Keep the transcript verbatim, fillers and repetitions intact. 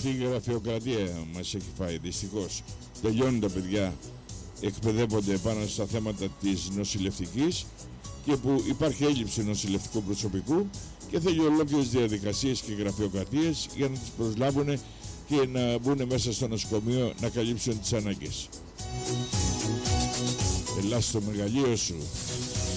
αυτή η γραφειοκρατία μας έχει φάει δυστυχώς. Τελειώνουν τα παιδιά, εκπαιδεύονται πάνω στα θέματα της νοσηλευτικής και που υπάρχει έλλειψη νοσηλευτικού προσωπικού και θέλει ολόκληρες διαδικασίες και γραφειοκρατίες για να τους προσλάβουν και να μπουν μέσα στο νοσοκομείο να καλύψουν τις ανάγκες. Ελάς στο μεγαλείο σου.